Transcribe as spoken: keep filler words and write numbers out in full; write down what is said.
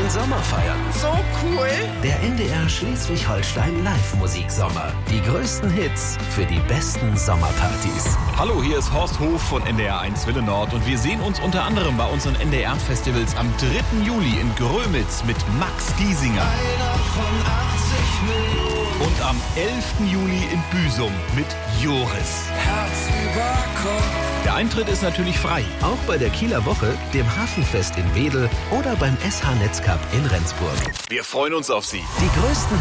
den Sommer feiern. So cool! Der N D R Schleswig-Holstein Live-Musiksommer. Die größten Hits für die besten Sommerpartys. Hallo, hier ist Horst Hof von N D R eins Wille Nord und wir sehen uns unter anderem bei unseren N D R-Festivals am dritten Juli in Grömitz mit Max Giesinger. Einer von achtzig Millionen. Und am elften Juli in Büsum mit Joris. Herz über Kopf. Der Eintritt ist natürlich frei. Auch bei der Kieler Woche, dem Hafenfest in Wedel oder beim S H Netzcup in Rendsburg. Wir freuen uns auf Sie. Die größten